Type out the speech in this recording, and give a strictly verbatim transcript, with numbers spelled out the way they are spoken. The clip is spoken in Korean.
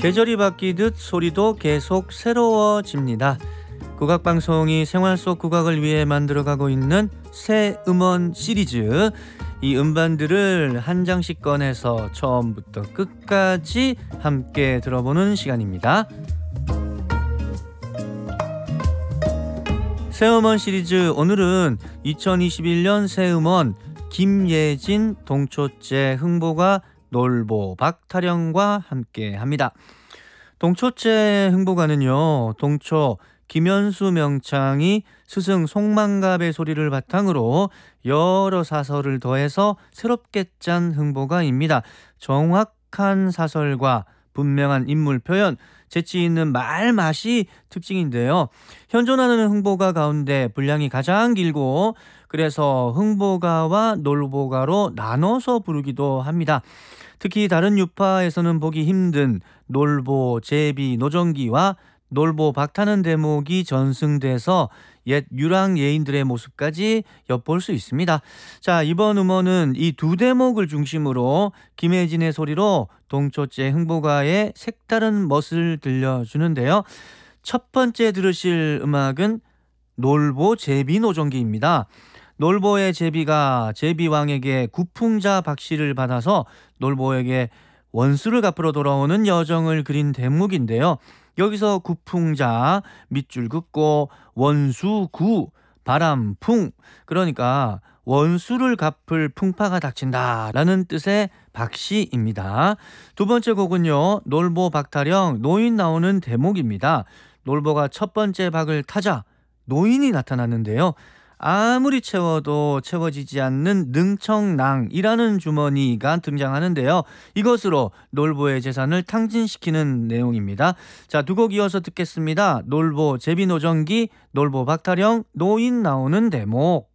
계절이 바뀌듯 소리도 계속 새로워집니다. 국악방송이 생활 속 국악을 위해 만들어가고 있는 새 음원 시리즈, 이 음반들을 한 장씩 꺼내서 처음부터 끝까지 함께 들어보는 시간입니다. 새 음원 시리즈, 오늘은 이천이십일 년 새 음원 김예진, 동초째, 흥보가, 놀보, 박타령과 함께 합니다. 동초째 흥보가는요, 동초 김현수 명창이 스승 송만갑의 소리를 바탕으로 여러 사설을 더해서 새롭게 짠 흥보가입니다. 정확한 사설과 분명한 인물 표현, 재치 있는 말 맛이 특징인데요. 현존하는 흥보가 가운데 분량이 가장 길고, 그래서 흥보가와 놀보가로 나눠서 부르기도 합니다. 특히 다른 유파에서는 보기 힘든 놀보, 제비, 노정기와 놀보, 박타는 대목이 전승돼서 옛 유랑 예인들의 모습까지 엿볼 수 있습니다. 자, 이번 음원은 이 두 대목을 중심으로 김혜진의 소리로 동초째 흥보가의 색다른 멋을 들려주는데요. 첫 번째 들으실 음악은 놀보, 제비, 노정기입니다. 놀보의 제비가 제비왕에게 구풍자 박씨를 받아서 놀보에게 원수를 갚으러 돌아오는 여정을 그린 대목인데요. 여기서 구풍자, 밑줄 긋고 원수, 구, 바람, 풍, 그러니까 원수를 갚을 풍파가 닥친다라는 뜻의 박씨입니다. 두 번째 곡은요, 놀보, 박타령, 노인 나오는 대목입니다. 놀보가 첫 번째 박을 타자 노인이 나타났는데요. 아무리 채워도 채워지지 않는 능청낭이라는 주머니가 등장하는데요. 이것으로 놀보의 재산을 탕진시키는 내용입니다. 자, 두 곡 이어서 듣겠습니다. 놀보, 제비노정기, 놀보, 박타령, 노인 나오는 대목.